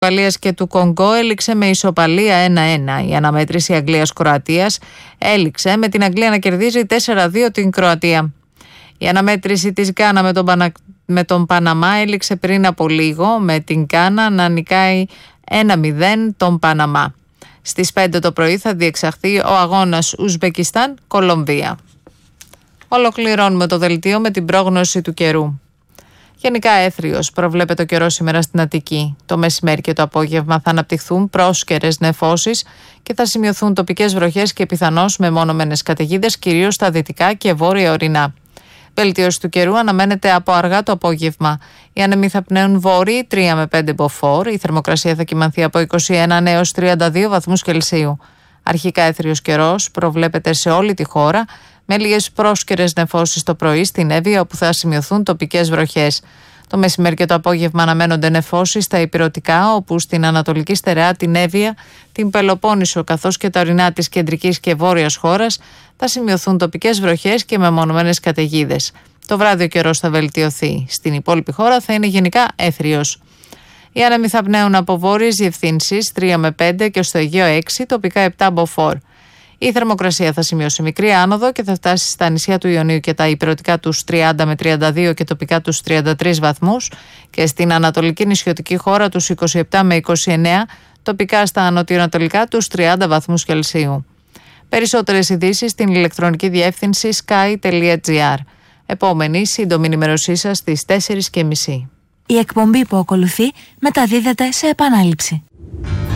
Πορτογαλίας και του Κονγκό έληξε με ισοπαλία 1-1. Η αναμέτρηση Αγγλίας-Κροατίας έληξε με την Αγγλία να κερδίζει 4-2 την Κροατία. Η αναμέτρηση της Γκάνα με τον Παναμά έληξε πριν από λίγο με την Γκάνα να νικάει 1-0 τον Παναμά. Στις 5 το πρωί θα διεξαχθεί ο αγώνας Ουσμπεκιστάν-Κολομβία. Ολοκληρώνουμε το δελτίο με την πρόγνωση του καιρού. Γενικά έθριος προβλέπεται ο καιρός σήμερα στην Αττική. Το μεσημέρι και το απόγευμα θα αναπτυχθούν πρόσκαιρες νεφώσεις και θα σημειωθούν τοπικές βροχές και πιθανώς μεμονωμένες καταιγίδες, κυρίως στα δυτικά και βόρεια ορεινά. Βελτίωση του καιρού αναμένεται από αργά το απόγευμα. Οι άνεμοι θα πνέουν βόρειοι 3 με 5 μποφόρ. Η θερμοκρασία θα κυμανθεί από 21 έως 32 βαθμούς Κελσίου. Αρχικά έθριος καιρός προβλέπεται σε όλη τη χώρα, με λίγες πρόσκαιρες νεφώσεις το πρωί στην Εύβοια, όπου θα σημειωθούν τοπικές βροχές. Το μεσημέρι και το απόγευμα αναμένονται νεφώσεις στα ηπειρωτικά, όπου στην Ανατολική Στερεά, την Εύβοια, την Πελοπόννησο καθώς και τα ορεινά της κεντρικής και βόρειας χώρας θα σημειωθούν τοπικές βροχές και μεμονωμένες καταιγίδες. Το βράδυ ο καιρός θα βελτιωθεί. Στην υπόλοιπη χώρα θα είναι γενικά έθριος. Οι άνεμοι θα πνέουν από βόρειες διευθύνσεις 3 με 5 και στο Αιγαίο 6, τοπικά 7 μποφόρ. Η θερμοκρασία θα σημειώσει μικρή άνοδο και θα φτάσει στα νησιά του Ιωνίου και τα ηπειρωτικά τους 30 με 32 και τοπικά τους 33 βαθμούς και στην ανατολική νησιωτική χώρα τους 27 με 29, τοπικά στα νοτιοανατολικά τους 30 βαθμούς Κελσίου. Περισσότερες ειδήσεις στην ηλεκτρονική διεύθυνση sky.gr. Επόμενη σύντομη ενημέρωσή σας στις 4:30. Η εκπομπή που ακολουθεί μεταδίδεται σε επανάληψη.